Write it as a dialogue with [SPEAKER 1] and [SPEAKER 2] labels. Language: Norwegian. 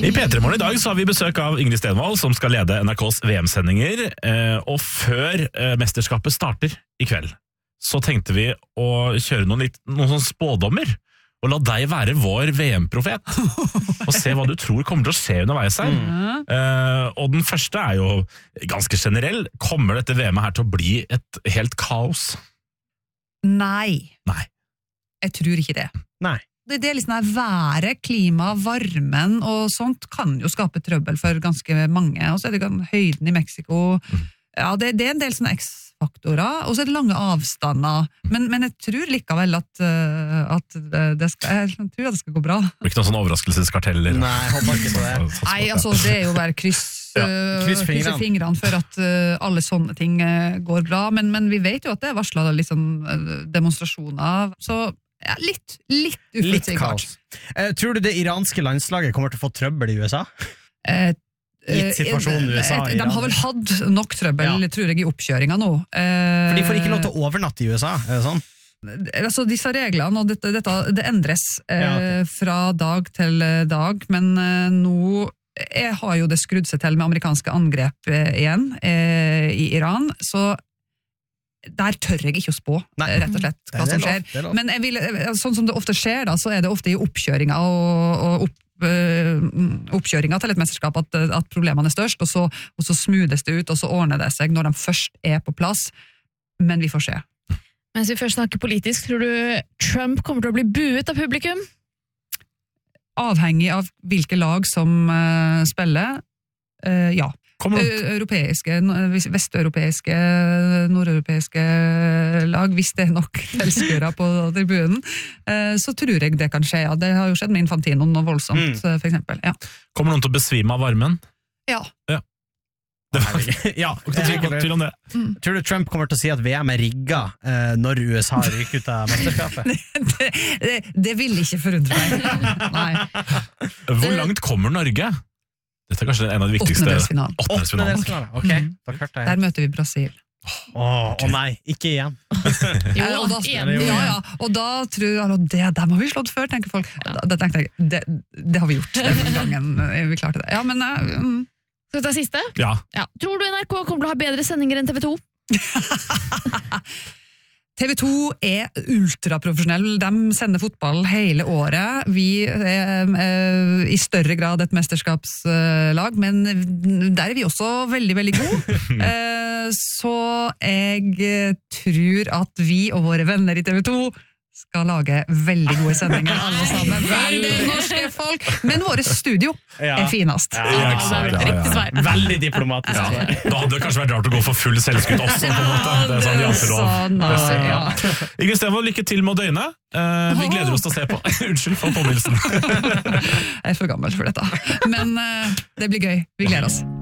[SPEAKER 1] I P3morgen i dag så har vi besøk av Ingrid Stenvold, som skal lede NRKs VM-sendinger. Og før mesterskapet starter i kveld, så tenkte vi å kjøre noen sånne spådommer, og la deg være vår VM-profet, og se hva du tror kommer til å skje underveis her. Og den første er jo ganske generell. Kommer dette VM-et her til å bli et helt kaos?
[SPEAKER 2] Nei.
[SPEAKER 1] Nei.
[SPEAKER 2] Jeg tror ikke det.
[SPEAKER 3] Nei.
[SPEAKER 2] Det er liksom været, klima, varmen og sånt kan jo skape trøbbel for ganske mange. Og så er det høyden i Mexico. Ja, det er en del sånne X-faktorer, og så er det lange avstander. Men jeg tror likevel at det skal gå bra.
[SPEAKER 1] Det blir ikke noen sånne overraskelseskarteller?
[SPEAKER 3] Nei, jeg håper ikke på det.
[SPEAKER 2] Nei, altså det er jo bare krysse fingrene for at alle sånne ting går bra. Men vi vet jo at det er varslet litt sånn demonstrasjoner, så ja, litt uforutsigbart.
[SPEAKER 3] Tror du det iranske landslaget kommer til å få trøbbel i USA? Gitt situasjonen i USA.
[SPEAKER 2] De har vel hatt nok trøbbel, tror jeg, i oppkjøringa nå.
[SPEAKER 3] For de får ikke lov til å overnatte i USA, er det sånn?
[SPEAKER 2] Altså disse reglene, og det endres fra dag til dag, men nå har jo det skrudd seg til med amerikanske angrep igjen i Iran, så der tør jeg ikke å spå, rett og slett, hva som skjer. Men sånn som det ofte skjer, da, så er det ofte i oppkjøringa oppkjøringa til et mesterskap at problemene er størst, og så smoothes det ut, og så ordner det seg når de først er på plass, men vi får se.
[SPEAKER 4] Mens vi først snakker politisk, tror du Trump kommer til å bli buet av publikum?
[SPEAKER 2] Avhengig av hvilke lag som spiller, ja. Europeiske, vesteuropeiske, nordeuropeiske lag, hvis det er nok tilskuere på tribunen, så tror jeg det kan skje. Ja, det har jo skjedd med Infantino noe voldsomt, for eksempel. Ja.
[SPEAKER 1] Kommer noen til å besvime av varmen?
[SPEAKER 2] Ja.
[SPEAKER 1] Det var tvil om det.
[SPEAKER 3] Tror du Trump kommer til å si at VM er rigget når USA ryker ut av mesterskapet?
[SPEAKER 2] Det vil ikke forundre meg. Nei.
[SPEAKER 1] Hvor langt kommer Norge? Dette er kanskje en av de viktigste.
[SPEAKER 2] Åttendedelsfinalen.
[SPEAKER 3] Okay.
[SPEAKER 2] Der møter vi Brasil.
[SPEAKER 3] Nei, ikke igjen.
[SPEAKER 2] Og da tror jeg det har vi slått før, tenker folk. Da tenkte jeg, det har vi gjort den gangen vi klarte det. Ja, men
[SPEAKER 4] skal vi ta siste?
[SPEAKER 1] Ja.
[SPEAKER 4] Tror du NRK kommer til å ha bedre sendinger enn TV 2?
[SPEAKER 2] TV 2 er ultraprofesjonell, de sender fotball hele året, vi er i større grad et mesterskapslag, men der er vi også veldig, veldig gode. Så jeg tror at vi og våre venner i TV 2 skal lage veldig gode sendinger, alle sammen. Veldig norske folk, men våre studio er finest.
[SPEAKER 3] Veldig diplomatisk.
[SPEAKER 1] Da hadde det kanskje vært rart å gå for full selvskudd også, på en måte. Det er sånn jantelov. Ingrid Stenvold, lykke til med å døgne. Vi gleder oss til å se på. Unnskyld for påminnelsen.
[SPEAKER 2] Jeg er for gammel for dette. Men det blir gøy. Vi gleder oss.